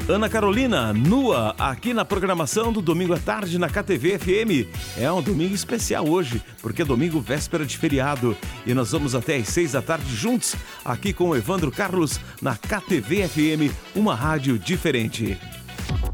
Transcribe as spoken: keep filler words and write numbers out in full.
Ana Carolina, nua, aqui na programação do Domingo à Tarde na K T V F M. É um domingo especial hoje, porque é domingo véspera de feriado. E nós vamos até às seis da tarde juntos, aqui com o Evandro Carlos, na K T V F M, uma rádio diferente.